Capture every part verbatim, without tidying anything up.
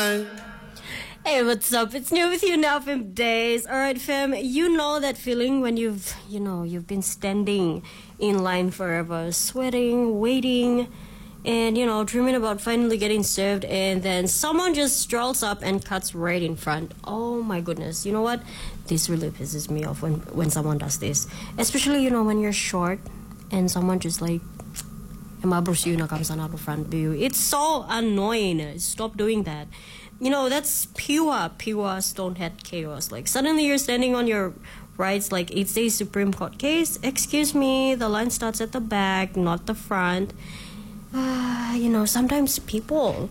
line. Hey, what's up? It's New with you now, fam days. Alright, fam, you know that feeling when you've, you know, you've been standing in line forever, sweating, waiting, and, you know, dreaming about finally getting served, and then someone just strolls up and cuts right in front. Oh my goodness. You know what? This really pisses me off when, when someone does this. Especially, you know, when you're short and someone just like, "Emabrus you na kamsa na front view." It's so annoying. Stop doing that. You know, that's pure, pure Stonehead chaos. Like, suddenly you're standing on your rights like it's a Supreme Court case. Excuse me, the line starts at the back, not the front. Uh, you know, sometimes people...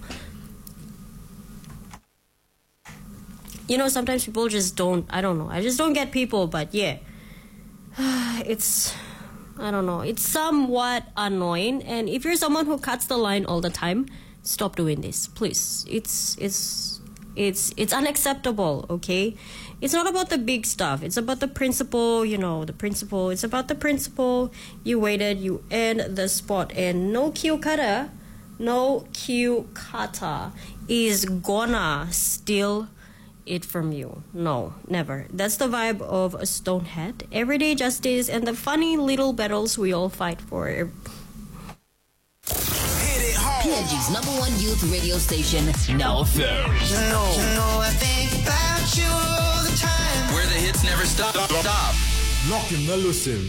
You know, sometimes people just don't... I don't know. I just don't get people, but yeah. It's... I don't know. It's somewhat annoying. And if you're someone who cuts the line all the time... Stop doing this, please. It's it's it's it's unacceptable, okay? It's not about the big stuff. It's about the principle, you know, the principle. It's about the principle. You waited, you end the spot, and no queue cutter, no queue cutter is gonna steal it from you. No, never. That's the vibe of a Stonehead. Everyday justice and the funny little battles we all fight for. P N G's number one youth radio station, now affairs. You know, you know I think about you all the time. Where the hits never stop. Stop. Lock in the listen.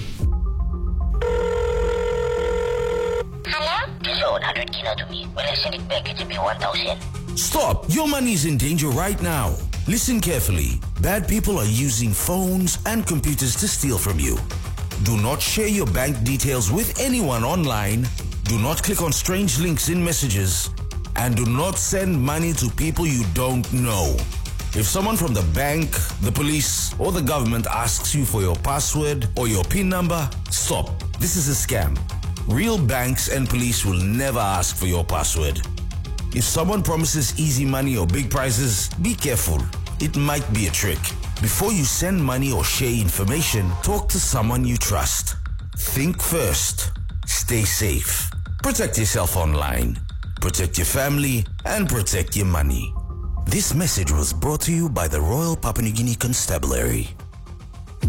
Hello? Just loan one hundred kilo to me. Will I send it back? It will be one thousand. Stop! Your money is in danger right now. Listen carefully. Bad people are using phones and computers to steal from you. Do not share your bank details with anyone online. Do not click on strange links in messages, and do not send money to people you don't know. If someone from the bank, the police, or the government asks you for your password or your PIN number, stop. This is a scam. Real banks and police will never ask for your password. If someone promises easy money or big prizes, be careful. It might be a trick. Before you send money or share information, talk to someone you trust. Think first. Stay safe. Protect yourself online. Protect your family and protect your money. This message was brought to you by the Royal Papua New Guinea Constabulary.